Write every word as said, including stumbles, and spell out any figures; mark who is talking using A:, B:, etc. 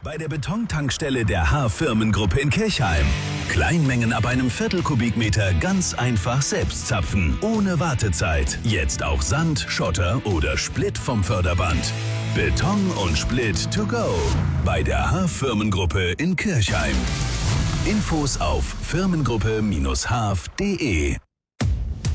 A: Bei der Betontankstelle der H-Firmengruppe in Kirchheim. Kleinmengen ab einem Viertelkubikmeter ganz einfach selbst zapfen. Ohne Wartezeit. Jetzt auch Sand, Schotter oder Split vom Förderband. Beton und Split to go. Bei der H-Firmengruppe in Kirchheim. Infos auf firmengruppe Bindestrich h f punkt de.